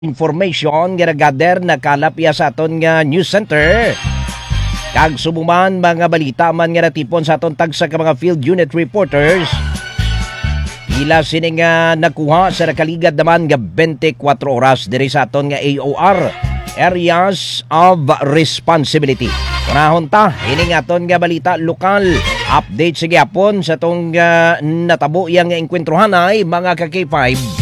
information nga nagader nakalapya sa aton nga news center. Kag sumuman mga balita man nga natipon sa aton tagsa ka mga field unit reporters. Ila sini nga nakuha sa nakaligad naman nga 24 oras diri sa aton nga AOR, Areas of Responsibility. Kunahon ta, ini nga aton nga balita lokal. Update sa gyapon sa atong natabo yang nga engkwentrohan ay mga ka-K5.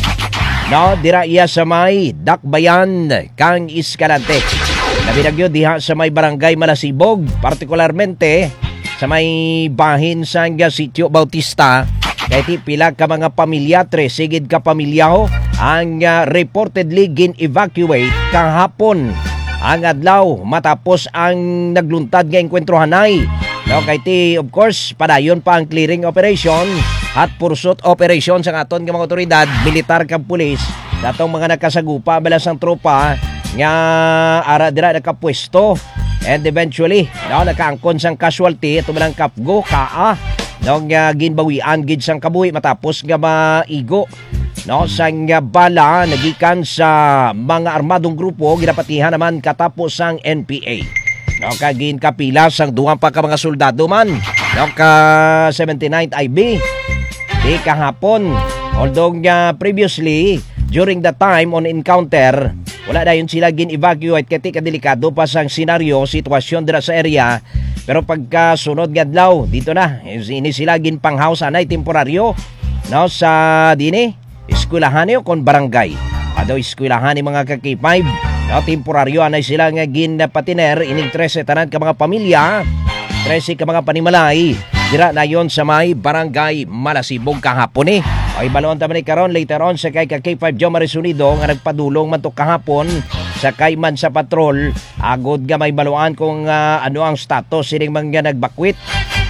No, dira iya sa may Dakbayan kang Escalante. Nabinagyo diha sa may barangay Malasibog, partikularmente sa may bahin sa Sitio Bautista. Kaya pila ka mga pamilya, sigid ka pamilya ho, ang reportedly gin-evacuate kahapon ang adlaw matapos ang nagluntad nga engkwentrohan ay. No, kaya of course, padayon pa ang clearing operation at pursuit operation sa aton nga mga otoridad, militar kang pulis, datong mga nakasagupa balas ang tropa nga ara dira nakapwesto, and eventually nakaangkon sang casualty ito malang kapgo kaa no nga ginbawian gid sang kabuhi matapos nga maigo no sang bala nagikan sa mga armadong grupo ginapatihan naman katapos sang NPA. No kagin kapila sang duha pa ka mga soldado man no ka 79th IB di kahapon, although previously during the time on encounter wala dayon sila gin-evacuate kati kadelikado pa sang senaryo sitwasyon dira sa area, pero pagka sunod nga adlaw dito na ini sila ginpanghouse anay temporaryo no sa dini eskwelahan yo kon barangay ado eskwelahan ni mga ka-K5 no temporaryo anay sila nga ginpatiner ining 13 tanan ka mga pamilya 13 ka mga panimalay dira na yon sa may barangay Malasibog kahapon Ay balon taman ni karon later on sa kay K5 Joe Marisunido nga nagpadulong man to kahapon sa kay man sa patrol agod nga may baluan kung ano ang status sining mga nagbakwit.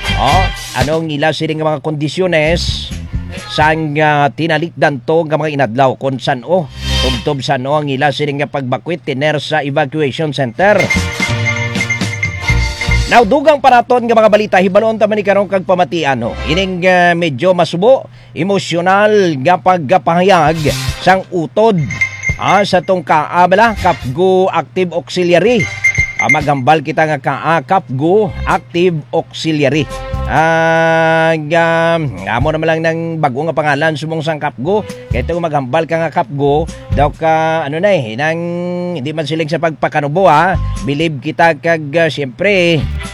Anong ila sining mga kondisyones sang tinalikdan to nga mga inadlaw kon san-o tubtob san-o ang ila sining nga pagbakwit tiner sa evacuation center. Now, dugang paraton nga mga balita, hibalon taman ni karong kag pamatian. Ining medyo masubo, emosyonal nga pagpahayag sang utod sa tong kaabala, Kapgo Active Auxiliary. Magambal kita nga Kapgo Active Auxiliary. Amo naman lang ng bago nga pangalan sumong sang Kapgo. Kaya ito maghambal ka nga Kapgo daw ka nang hindi man siling sa pagpakanubo believe kita kag siyempre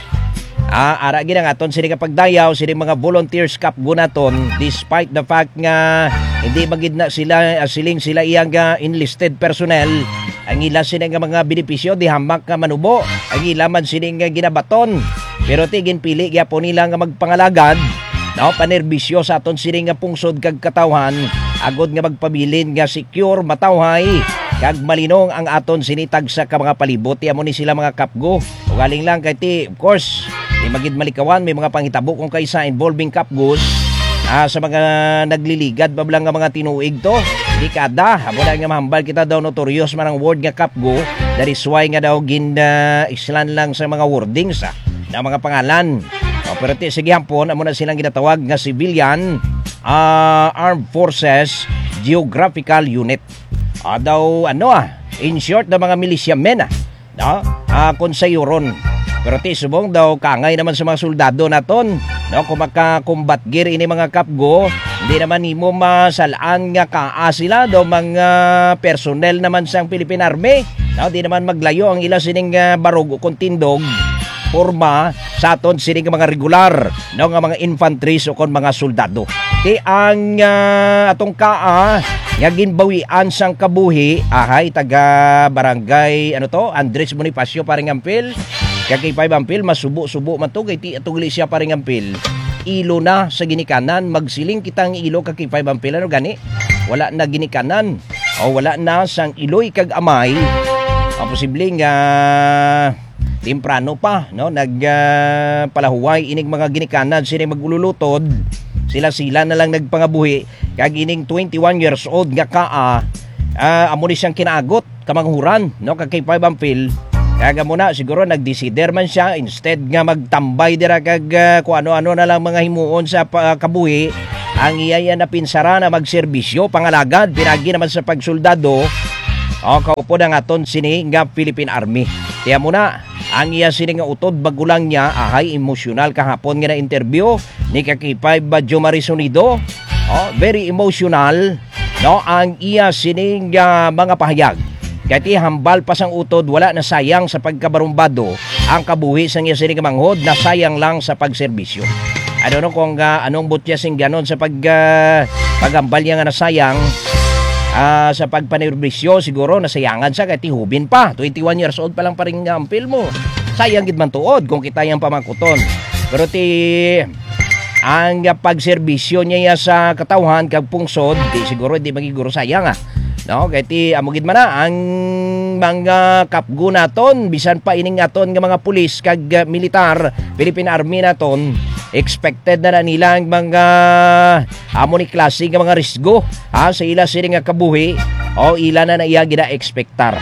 ara ginang aton sini nga pagdayaw sini mga volunteers Kapgo naton despite the fact nga hindi magid na sila siling sila iyang enlisted personnel. Ang ila sini nga mga benepisyo di hamak ka manubo, ang ila man sini nga ginabaton. Pero tigin pili gyapon nila nga magpangalagad no panerbisyo sa aton sini nga pungsod kag katawhan agod nga magpabilin nga secure matawhay kag malinong ang aton sinitag sa ka mga palibot amo ni sila mga Kapgo. Ugaling lang kay of course di magid malikawan may mga pangitabo kung kaysa involving Kapgos sa mga nagliligad bablang nga mga tinuig to di kada amo na nga mahambal kita daw notorious man ang word nga Kapgo, that is why nga daw islan lang sa mga wordings na mga pangalan. Pero sige hampon amo na silang ginatawag nga civilian Armed Forces Geographical Unit. Daw in short na mga militiamen konsayuron. Pero subong daw kangay naman sa mga soldado naton no kung makakombat gear ini mga Kapgo, hindi naman nimo masalaan nga sila daw mga personnel naman sang Philippine Army no di naman maglayo ang ila sining barog o kontindog forma sa aton sining mga regular no nga mga infantry o kon mga soldado. Ti ang atong nga ginbawian sang kabuhi taga barangay Andres Bonifacio Paringampil kay K5 Ampil masubo-subo man to kay ti atong Iglesia Paringampil ilo na sa ginikanan magsiling kitang ilo kay K5 Ampil gani wala na ginikanan o wala na sang iloy kag amay posibleng temprano pa no palahuway ining mga ginikanan sini magululutod sila na lang nagpangabuhi kag ining 21 years old nga amo ni siyang kinaagot kamanghuran no kag K5 Ampil kag amo na siguro nagdesider man siya instead nga magtambay dira kag kung ano-ano na lang mga himuon sa kabuhi ang iyaya na pinsara na magserbisyo pangalagad pinagi naman sa pagsoldado O kaupo na nga ton sini nga Philippine Army. Tiya mo na, ang iya sini nga utod bagulang niya ahay emosyonal kahapon nga na interview ni Kakipay Badjo Marisonido. Very emotional, no, ang iya sini nga mga pahayag. Kati hambal pa sang utod, wala na sayang sa pagkabarumbado ang kabuhi sang iya sini nga manghod, na sayang lang sa pagserbisyo. Ano no kung anong butya sing ganon sa pagambal niya nga nasayang sa pagpanerbisyo, siguro nasayangan sa kati hubin pa. 21 years old pa lang pa rin ang film mo. Sayang gid man tuod kung kita yang pamakuton. Pero ang pagserbisyo niya sa katawhan kag pungsod, siguro di magiguro sayang No, kati amo gid man na ang mga kapgo naton, bisan pa ining aton nga mga pulis kag militar, Philippine Army naton, expected na nila ang mga amo ni klase nga mga risgo sa ila sini nga kabuhi o ila na iya gina-expectar.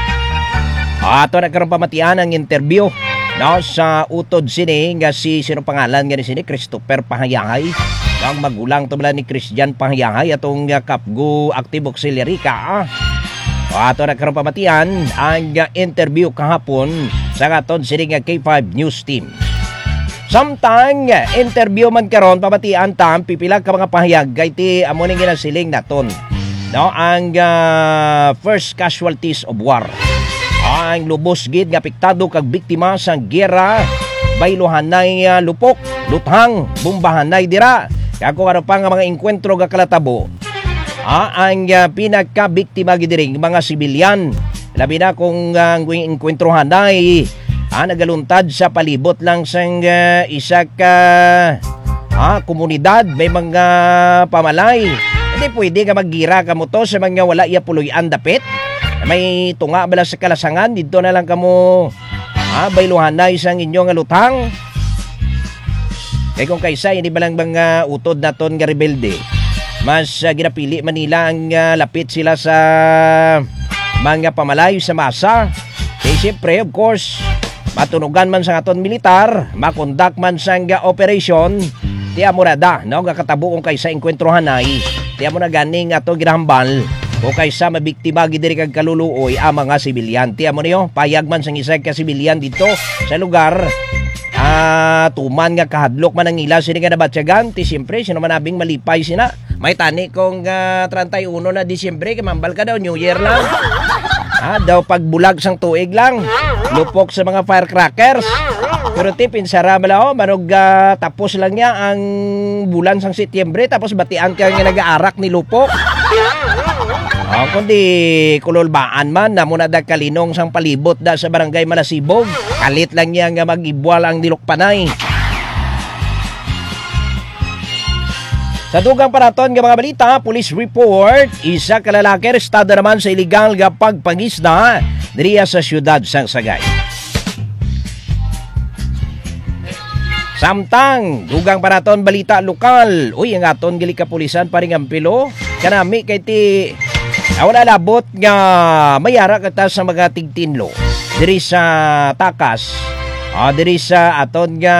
Ato na karon pamatian ang interview, no, sa utod sini nga sino pangalan nga ni sini, Christopher Pahayahay. Ang magulang to ni Christian Pahayahay atong kapgo active auxiliary ka. Ato na karon pamatian ang interview kahapon sa aton sini nga K5 News Team. Samtang interview man karon pamatian tam pipila ka mga pahayag kay ti amo ning ginasiling naton. No, ang first casualties of war. Ang lubos gid nga apektado kag biktima sa giyera, baylohanay lupok, luthang, bombahanay dira. Kako ano pa nga mga enkwentro ga kalatabo. Ang pinakabiktima gid diri mga sibilyan. Labi na kung ang enkwentrohanay nagaluntad sa palibot lang sang isa ka komunidad, may mga pamalay. Hindi pwede ka maggira ka mo to sa mga wala iya puloy-an dapit. May tunga bala sa kalasangan, dito na lang kamo bayluhanay sang inyong lutang. Kaya kung kaysa, hindi ba lang mga utod naton nga rebelde, mas ginapili man nila ang lapit sila sa mga pamalay sa masa. Kaya siyempre, of course, matunugan man sa aton militar, makondak man sa operation, tiya mo na da, no? Kakatabo kung kaysa inkwentrohanay, tiya mo na ganing ato ginahambal, kung kaysa mabiktima gidiri kag kaluluoy ang mga sibilyan. Tiya mo niyo, payag man sang isa ka sibilyan dito sa lugar, tuman nga kahadlok man ang ila sini nga nabatyagan, ti siyempre, sino man abing malipay sina. May tani kong 31 na Disyembre, kamambal ka daw, New Year lang. Daw pagbulag sang tuig lang, lupok sa mga firecrackers. Pero pinsara bala manog tapos lang niya ang bulan sang Setyembre, tapos batian ka nga nag-aarak ni lupok. Kundi kululbaan man na muna da kalinong sang palibot da sa barangay Malasibog, kalit lang niya nga mag-ibwal ang nilokpanay. Sa dugang paraton nga mga balita, police report, isa ka lalaki arestado naman sa illegal nga pagpangisda diriya sa siyudad sang Sagay. Samtang dugang paraton balita lokal, ang aton gali kapulisan paring ampilo kanami kay ti wala labot nga mayara kata sa mga tigtinlo diri sa Takas, diri sa aton nga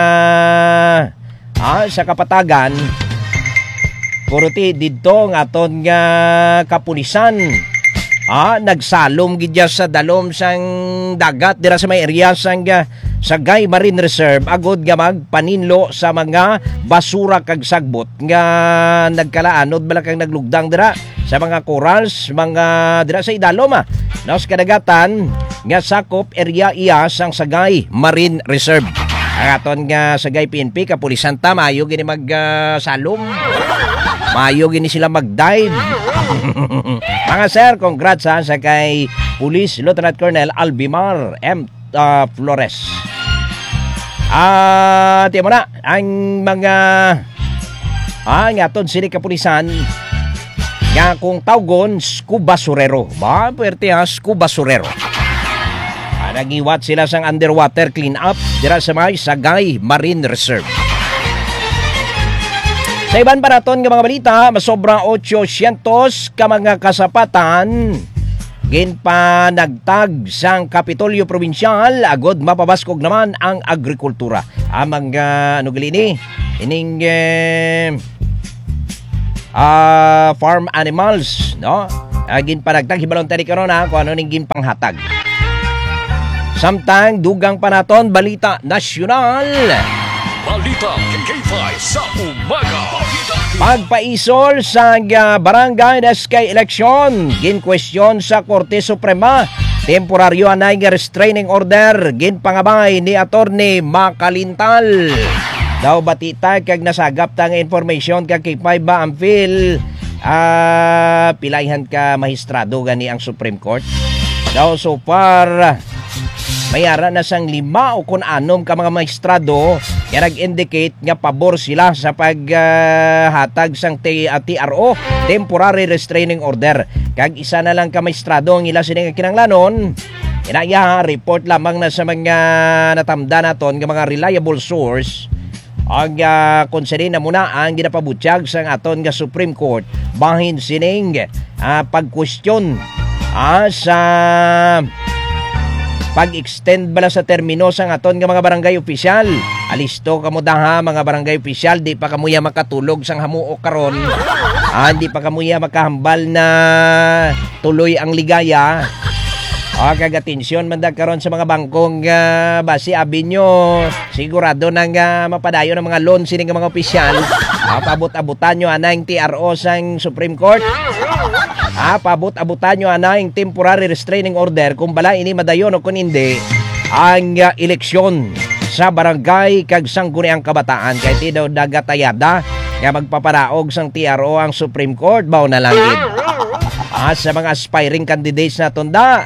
sa Kapatagan. Puro ti dito ng aton nga kapulisan nagsalom gidya sa dalom sang dagat dira sa may area sang Sagay Marine Reserve, agod nga magpaninlo sa mga basura kag sagbot nga nagkalaanod bala kang naglugdang dira sa mga corals, mga dira sa idalom sa kadagatan nga sakop area iya sang Sagay Marine Reserve. Ang aton nga Sagay PNP kapulisan ta maayo gini magsalom. Maayo gini sila mag-dive. Mga sir, congrats sa kay Police Lieutenant Colonel Albimar M. Flores. Tiyan mo na ang mga ang aton sini kapulisan nga kung tawgon scuba surero. Puwerte scuba surero. Nagiwat sila sang underwater clean up dira sa may Sagay Marine Reserve. Sa iban pa naton nga mga balita, masobra 800 ka mga kasapatan ginpa nagtag sang Kapitolyo Provincial, agod mapabaskog naman ang agrikultura. Ang mga ining farm animals, no? ginpanagtag hibalon tani karon kung ano ning ginpanghatag. Samtang dugang pa naton balita nasyonal. Balita KK5 sa umaga. Pagpaisol sa barangay SK election, ginkwestiyon sa Korte Suprema. Temporaryo anay nga restraining order ginpangabay ni Attorney Makalintal. Daw batita kag nasagap tang information kag kay ba ang fil pilayhan ka mahistrado gani ang Supreme Court. Daw so far mayara na sang 5 o kun 6 ka mga maestrado kaya nag-indicate nga pabor sila sa paghatag sang TRO, temporary restraining order. Kag isa na lang ka maestrado ang ila sining kinanglanon. Inaya report lamang na sa mga natamda naton nga mga reliable source. Ang konsiderin na muna ang ginapabutyag sang aton nga Supreme Court bahin sining pag-question sa pag-extend bala sa termino sang aton nga mga barangay opisyal. Alisto kamo daha mga barangay opisyal, di pa kamuya makatulog sang hamuok karon. Di pa kamuya makahambal na tuloy ang ligaya. Kag atensyon man karon sa mga bangkong base abi nyo sigurado nang mapadayon ng mga loan sining mga opisyal. Paabot-abutan nyo anang TRO sang Supreme Court. Paabot-abutan nyo anang temporary restraining order kung bala ini madayon o kung hindi ang eleksyon sa barangay kag sangguniang kabataan kay ti daw dagatayada nga magpaparaog sang TRO ang Supreme Court baw na langit. Sa mga aspiring candidates na tunda.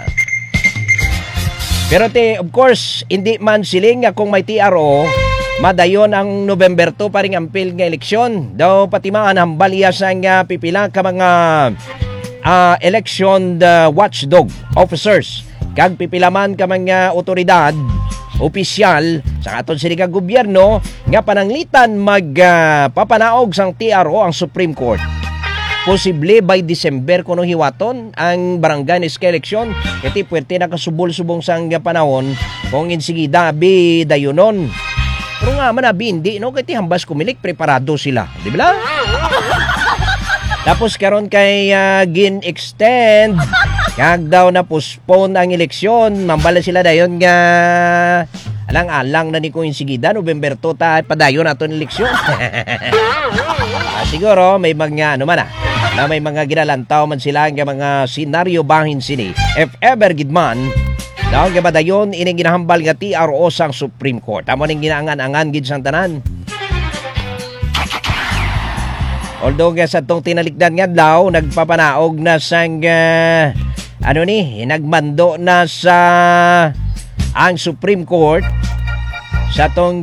Pero of course, hindi man siling nga kung may TRO, madayon ang November 2 pa rin ampil nga eleksyon. Daw pati mga hambaliya sang pipila ka mga election watchdog officers. Kag pipilaman ka mga otoridad, opisyal, sa aton sining gobyerno, nga pananglitan magpapanaog sang TRO ang Supreme Court. Posible by December kuno hiwaton ang barangay SK election. Kati puwerte nakasubol-subong sang panahon kung insigida bi dayonon. Pero nga man abi hindi no kati hambas kumilik preparado sila, di ba? Tapos karon kay gin-extend kag daw na postpone ang eleksyon, mambala sila dayon nga alang-alang na ni kung insigida November 2 ta padayon aton eleksyon. Siguro may mga ano man na may mga ginalantaw man sila nga mga senaryo bahin sini. If ever gidman, daw nga badayon ining ginahambal nga TRO sang Supreme Court. Amo ning ginaangan-angan gid sang tanan. Although nga sa tong tinalikdan nga daw nagpapanaog na sang nagmando na sa ang Supreme Court sa tong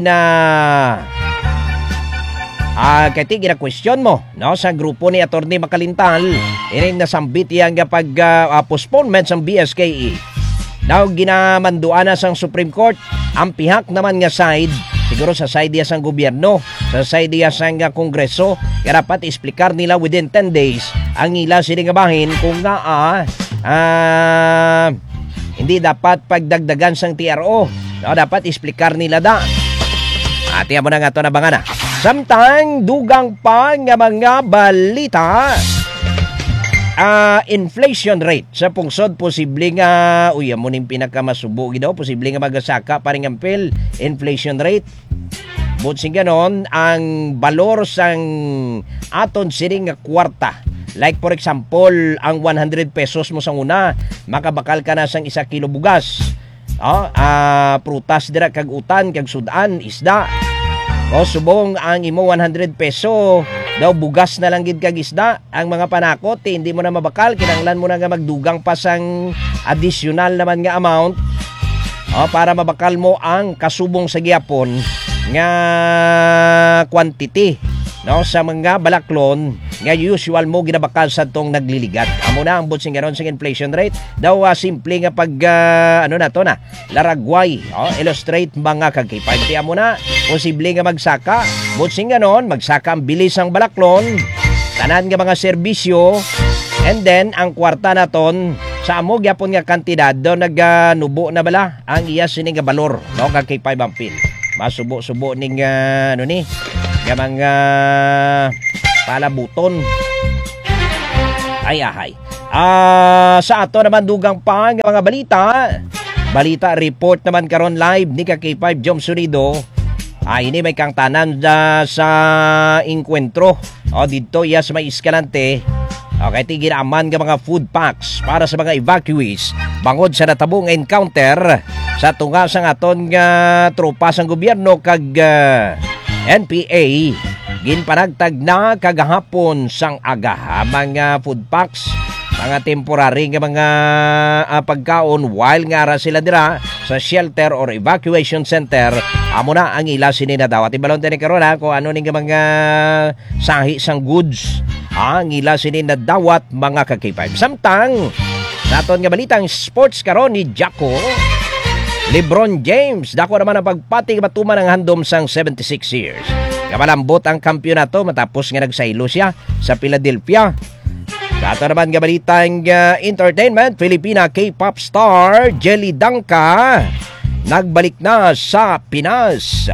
kati gina-question mo no sa grupo ni Attorney Makalintal ining nasambit yang postponement sang BSKE. Daw ginamanduan na sang Supreme Court ang pihak naman nga side, siguro sa side ya sang gobyerno, sa side ya sang kongreso, kaya dapat explicar nila within 10 days ang ila sining bahin kung nga hindi dapat pagdagdagan sang TRO. No, dapat explicar nila da. Ati mo na nga ito na banga na. Samtang dugang pa nga mga balita, inflation rate sa pungsod posible nga mo ning pinakamasubo daw posible nga magasaka paring ampel inflation rate. But sing ganon ang balor sang aton sining nga kwarta. Like for example, ang 100 pesos mo sang una, makabakal ka na sang 1 kilo bugas. Prutas dira kag utan kag sudan, isda. Subong ang imo 100 peso, daw bugas na lang gid kag isda. Ang mga panakot hindi mo na mabakal, kinahanglan mo na nga magdugang pa sang additional naman nga amount para mabakal mo ang kasubong sa gyapon nga quantity no sa mga balaklon nga usual mo ginabakal sa tong nagliligat. Amo na ang butsing garon sa inflation rate. Daw simple nga pag laragway illustrate mga kagkipay. Amo na posible nga magsaka. Butsing ganon magsaka ang bilis ang balaklon, tanan nga mga serbisyo, and then ang kwarta naton sa amo gyapon nga kantidad do nagnubo na bala ang iya sining nga balor no kagkipay bampil. Masubo-subo ning nga mga palabuton. Ay. Sa ato naman dugang pa nga mga balita. Balita report naman karon live ni K5 Jom Sunido. Ini may kang tanan sa inkwentro. Dito iya sa may Escalante. Okay, tiginaman nga mga food packs para sa mga evacuees bangod sa natabong encounter sa tunga sang aton nga tropa sang gobyerno kag NPA. Ginpanagtag na kagahapon sang aga mga food packs, mga temporary nga mga pagkaon while nga ra sila dira sa shelter or evacuation center. Amo na ang ila sinina daw. At ibalon tayo ni Karona kung ano ning mga sahi sang goods ang ila sinina dawat mga ka-K5. Samtang sa aton nga balitang sports karon ni Jacko LeBron James dako naman ang pagpati matuman ang handom sang 76 years. Kamalambot ang kampyonato matapos nga nagsaylo siya sa Philadelphia. Dato naman nga balitang entertainment, Filipina K-pop star Jelly Dangka nagbalik na sa Pinas.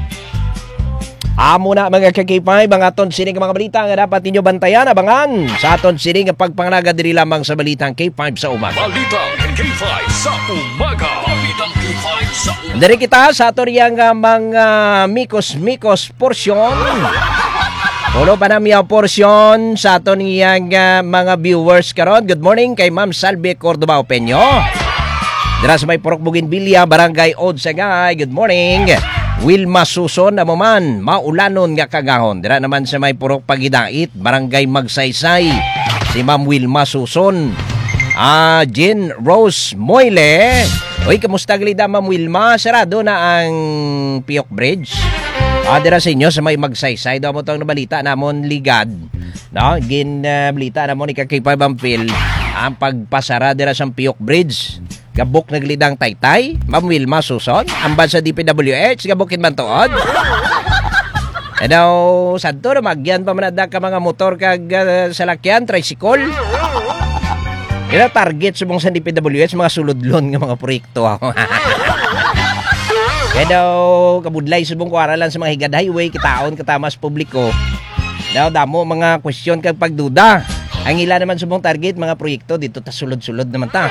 Amo na mga ka-K5 ang aton sining mga balita nga dapat ninyo bantayan, abangan sa aton sining pagpanganaga diri lamang sa balitang K5 sa umaga. Balitang K5 sa umaga. Balitang K5 sa umaga. Dari kita sa aton yang mga mikos-mikos porsyon. Puno pa namin ang porsyon sa aton yang mga viewers karon. Good morning kay Ma'am Salve Cordoba Opeño. Dira sa may Purok Bougainvillea, Barangay Odsagay. Good morning. Wilma Suson na man, maulanon nga kagahon. Dira naman sa may Purok Pagidait, Barangay Magsaysay. Si Ma'am Wilma Suson. Jean Rose Moyle. Uy, kamusta galida Ma'am Wilma? Sarado na ang Piyok Bridge. Dira sa inyo sa may Magsaysay. Daw mo itong nabalita namon ligad. No? Balita namon ni Kakipay Bampil ang pagpasara dira sa Piyok Bridge. Gabok naglidang taytay, Ma'am Wilma Suson, ambal sa DPWH, gabokin man tuod. Daw, sadto na magyan pa manada ka mga motor kag salakyan, tricycle. Ila target subong sa DPWH, mga suludlon nga mga proyekto. Kaya daw, kabudlay subong ko aralan sa mga higad highway, kitaon, katamas publiko. Daw, damo mga question kag pagduda. Ang ila naman subong target, mga proyekto, dito ta sulod-sulod naman ta.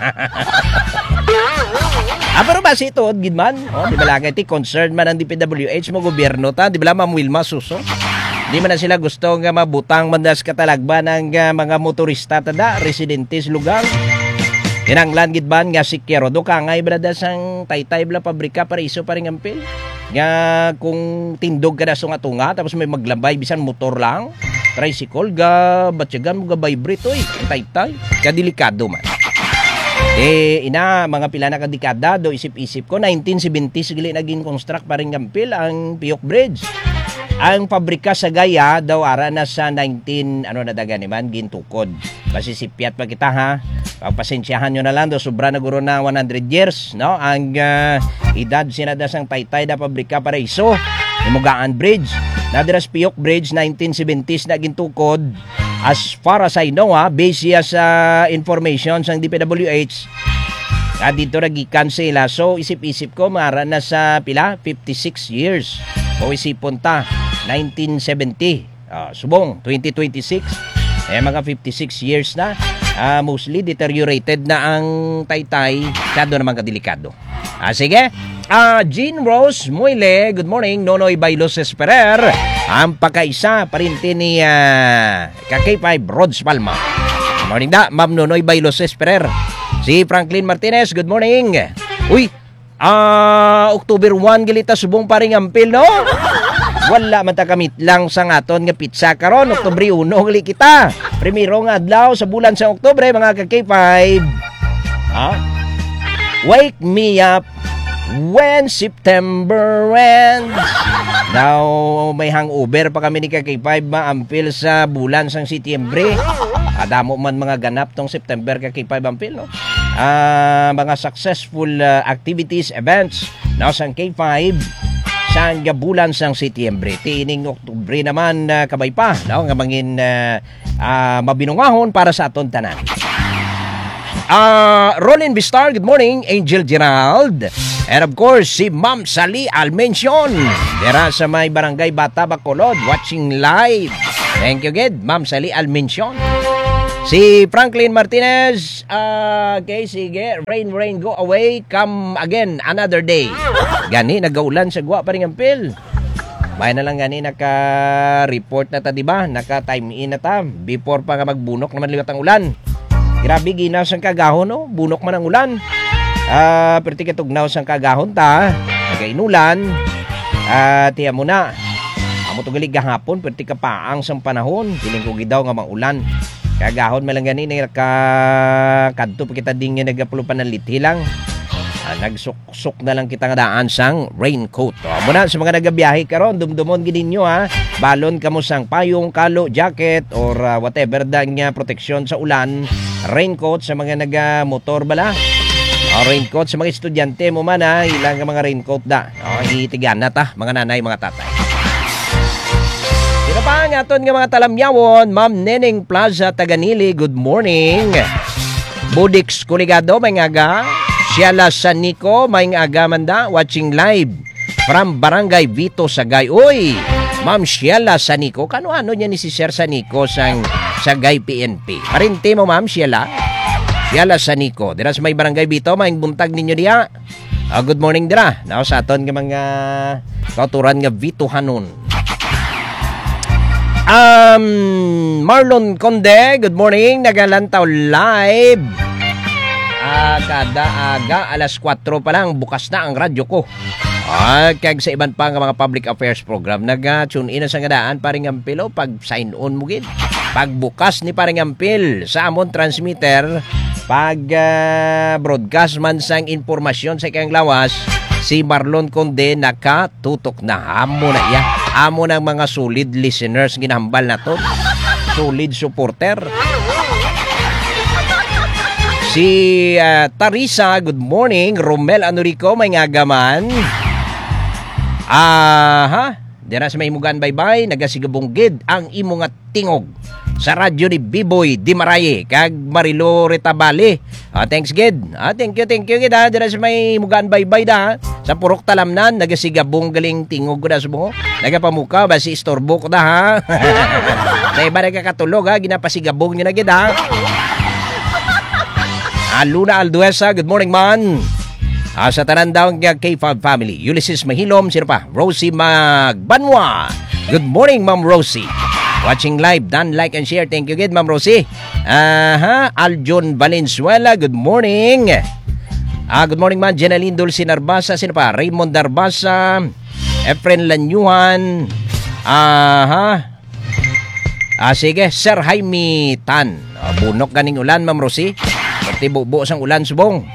Pero ba si ito, gidman? Di ba lang iti concern man ang DPWH mo gobyerno ta? Di ba lang Ma'am Wilma Suso? Di man na sila gusto nga mabutang mandas katalagba ng mga motorista tada, residentes lugar. Kinanglan gidman nga si Kero do kangay brada sang taytay bla pabrika para iso pa ring ampil. Nga kung tindog ka na sunga-tunga tapos may maglambay bisan motor lang. Tricycle ga batyagan mo ga vibrate oy taytay kadelikado man. Ina mga pila na kadekada do isip-isip ko 1970s gili naging construct pa ring gampil ang Piyok Bridge. Ang pabrika sa Gaya daw ara na sa 19 na daga ni man gintukod. Pasisipyat pa kita ha. Pagpasensyahan nyo na lang do sobra na guro na 100 years no ang edad sinada sang taytay da pabrika para iso Mugaan Bridge. Nadiras Piyok Bridge 1970s na gintukod. As far as I know based sa information sang DPWH dito nagikan sila. So isip-isip ko mara na sa pila 56 years. O isipon ta 1970 subong 2026 mga 56 years na. Mostly deteriorated na ang taytay. Kado naman kadelikado. Sige. Jean Rose Moyle, good morning. Nonoy Bailos Esperer. Ang pagkaisa parinti ni K5 Rods Palma. Good morning da, Ma'am Nonoy Bailos Esperer. Si Franklin Martinez, good morning. Uy, October 1 gilita subong paring ampil no? Wala man ta kamit lang sa aton nga pizza karon Oktubre 1 gali kita. Primero nga adlaw sa bulan sa Oktubre mga ka-K5. Wake me up when September ends. Daw may hangover pa kami ni K5 maampil sa bulan sang Setyembre. Adamo man mga ganap tong September K5 ampil no. Mga successful activities, events now sang K5 sang bulan sang Setyembre. Tiining Oktubre naman kabay pa no nga mangin mabinungahon para sa aton tanan. Rolin Bistar, good morning. Angel Gerald. And of course, si Ma'am Sali Almencion. Dera sa may Barangay Bata Bacolod, watching live. Thank you, Ged. Ma'am Sali Almencion. Si Franklin Martinez, okay, sige. Rain, rain, go away. Come again, another day. Gani, nagaulan sa guwa pa rin ang pil. Bayan na lang gani, naka-report na ta, diba? Naka-time in na ta. Before pa nga magbunok naman liwat ang ulan. Grabe, ginas ang kagahon, no? Bunok man ang ulan. Pero tikatugnaw sang kagahon ta. Nagainulan. Tiya mo na. Amo tugalig gahapon, pero tikapaang sang panahon. Piling ko gidaw nga maulan. Kagahon malang gani kadto pa kita din nga nagapulupan ng lithi lang. Nagsuksok na lang kita nga daan sang raincoat. Muna sa mga nagabiyahe karon, dumdumon gid ninyo ha. Balon kamo sang payong, kalo, jacket or whatever da nga proteksyon sa ulan. Raincoat sa mga nagamotor bala. Raincoat sa mga estudyante mo man ha. Ilang mga raincoat da. Itigan na ta mga nanay, mga tatay. Sino pa nga aton nga mga talamyawon? Ma'am Neneng Plaza Taganili, good morning. Budix Kuligado, may ngaga. Siala Sanico, may ngaga manda, watching live from Barangay Vito Sagay. Uy, Ma'am Siala Sanico, kano-ano niya ni si Sir Sanico sang Sagay PNP? Parinti mo, Ma'am Siala. Siala Sanico, dira sa may Barangay Vito, may buntag ninyo diya. Good morning dira. Now sa aton nga mga kauturan nga Vito Hanon. Marlon Conde, good morning. Nagalantaw live. Kada aga, alas 4 pa lang, bukas na ang radyo ko. Kag sa iban pa nga mga public affairs program, nag-tune in sa ngadaan, paring ampil, pag sign on mo gid. Pagbukas ni paring ampil sa amon transmitter, pag broadcast man sang informasyon sa ikang lawas, si Marlon Conde nakatutok na. Amo na iya. Amo ng mga solid listeners ginahambal na to. Solid supporter. Si Tarisa, good morning. Romel Anurico, may ngagaman. Dira sa may mugan bye-bye, nagasigabunggid ang imo nga tingog sa radyo ni Biboy Dimaraye kag Marilo Retabale. Thanks gid. Thank you gid ha. Dira sa may mugan bye-bye da. Sa Purok Talamnan, nagasigabong galing tingog ko na sa bungo. Nagapamuka ba si istorbo ko da ha. Sa iba nagkakatulog ha, ginapasigabong nyo na gid ha. Luna Alduesa, good morning man. Sa tanan daw ng K5 family, Ulysses Mahilom, sino pa? Rosie Magbanwa. Good morning, Ma'am Rosie. Watching live, done, like, and share. Thank you, good, Ma'am Rosie. Aljon Valenzuela, good morning. Good morning, man. Jenaline Dulce Narbasa, sino pa? Raymond Narbasa, Efren Lanyuhan. Sige, Sir Jaime Tan. Bunok ganing ulan, Ma'am Rosie. Pati bubo sang ulan subong.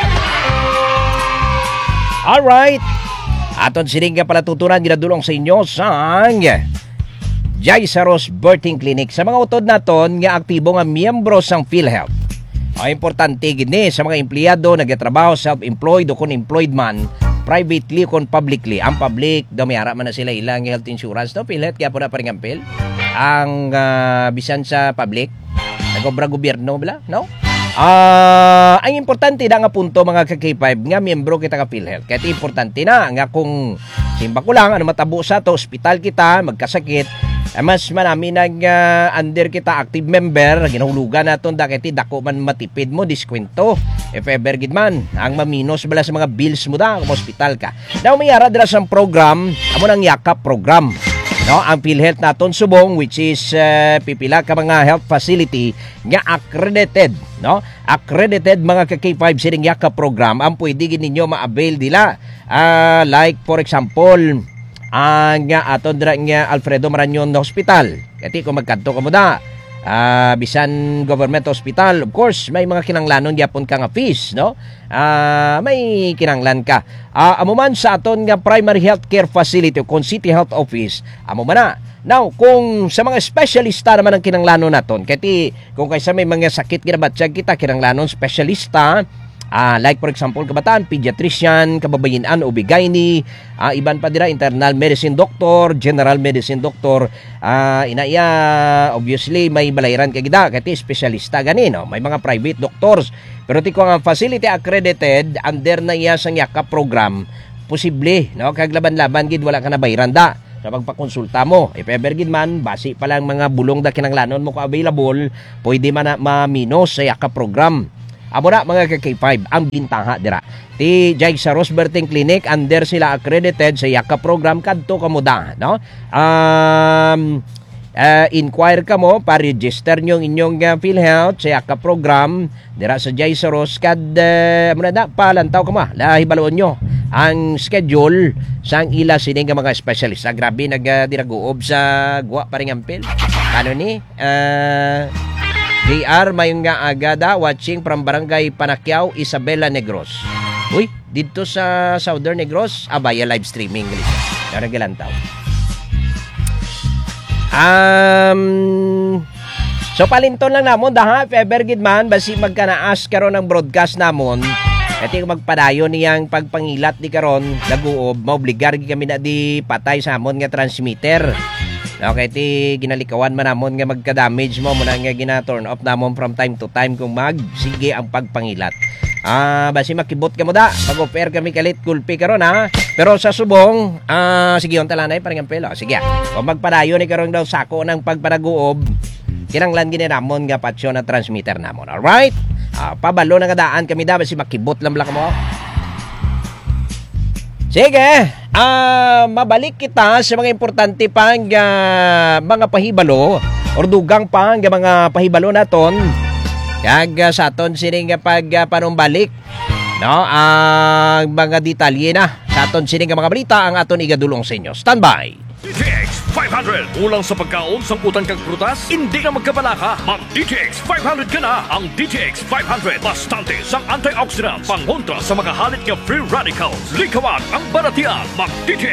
Alright. Aton sining nga pala tuturan ginadulong sa inyo sang Jaisaros Birthing Clinic. Sa mga utod naton nga aktibo nga miyembro sang PhilHealth. Importante gini sa mga empleyado nagatrabaho, self-employed o kung employed man, privately o kung publicly. Ang public, damiyara man na sila ilang health insurance. No? PhilHealth kaya po na paring ampil. Ang bisan sa public, nagobra gobyerno bala, no? Ang importante na nga punto mga ka-K5 nga miyembro kita ka PhilHealth. Kaya importante na nga kung simba ko lang, ano matabo sa to, ospital kita, magkasakit, mas marami nag under kita active member, ginahulugan naton dakiti dako man matipid mo, diskwento. If ever gid man, ang maminos bala sa mga bills mo da, kung ospital ka. Now may ara dira sa program, amo nang yakap program. No, ang PhilHealth naton subong which is pipila ka mga health facility nga accredited, no? Accredited mga ka-K5 sining yakap program ang pwede gid ninyo ma-avail dila. Like for example, ang aton dira nga Alfredo Marañon Hospital. Kati kung magkanto ka mo da, bisan government hospital, of course may mga kinanglanon gyapon ka nga fees, no? May kinanglan ka. Amo man sa aton nga primary health care facility o kung city health office, amo man na. Now, kung sa mga specialista naman ang kinanglanon naton, kati kung kaysa may mga sakit ginabatsyag kita, kinanglanon specialista, like for example, kabataan, pediatrician, kababayinan, OB-GYN, iban pa dira, internal medicine doctor, general medicine doctor, obviously, may balayran kagida, kati specialista gani, no? May mga private doctors. Pero ti ko ang facility accredited, under na iya sang yakap program, posible, no? Kag laban-laban gid wala ka na bayranda. sa pagpakonsulta mo. If ever gid man, basi pa lang mga bulong da kinanglanon mo ko available, pwede man na maminos sa yaka program. Amo na mga K5 ang bintaha dira. Ti Jai sa Rosberting Clinic, under sila accredited sa yaka program kadto kamuda, no? Inquire ka mo, pa-register nyo inyong PhilHealth sa yaka program dira sa Jai sa Ros kad muna na palantaw ka mo. Lahibaloon nyo ang schedule sang ila sining mga specialist. Grabe nagdiraguob sa guwa paring ampil. Ano ni? JR mayong nga agada watching from Barangay Panakyao, Isabela Negros. Uy, dito sa Southern Negros, abaya live streaming. Nagalantaw. So palinton lang namon daha if ever gid man basi magkanaas karon ang broadcast namon. Kati magpadayon niyang pagpangilat di karon naguob maobligar gid kami na di patay sa amon nga transmitter. Okay, ti ginalikawan man namon nga magka-damage mo muna nga gina-turn off namon from time to time kung sige ang pagpangilat. Basi makibot ka mo da. Pag-offer kami kalit kulpi karon ha. Pero sa subong, sige yung talanay parang ampelo. Sige. Kung magpadayon ni karon daw sako ng pagpanaguob, kinanglan gini namon nga patsyo na transmitter namon. Alright? Pabalo na kadaan kami da basi makibot lang mo. Sige, mabalik kita sa mga importante pang mga pahibalo or dugang pang mga pahibalo naton. Kag sa aton sining panumbalik, no, ang mga detalye na sa aton sining mga balita ang aton igadulong sa inyo. Standby. DTX 500. Ulang sa pagkaon, samputan kag prutas, hindi ka magkabalaka. Mag DTX 500 ka na. Ang DTX 500 bastante sang antioxidants, pangontra sa mga halit nga free radicals. Likawan ang baratian. Mag DTX